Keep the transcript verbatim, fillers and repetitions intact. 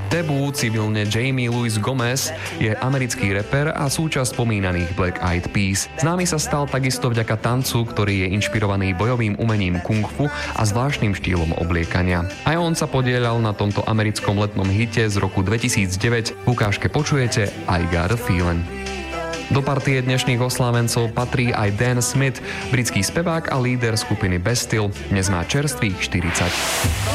Tebu, civilne Jamie Louis Gomez, je americký reper a súčasť spomínaných Black Eyed Peas. Známy sa stal takisto vďaka tancu, ktorý je inšpirovaný bojovým umením kung fu a zvláštnym štýlom obliekania. Aj on sa podieľal na tomto americkom letnom hite z roku dvetisícdeväť. V ukážke počujete I Got a Feeling. Do partie dnešných oslávencov patrí aj Dan Smith, britský spevák a líder skupiny Bastille. Dnes má čerstvých štyridsať.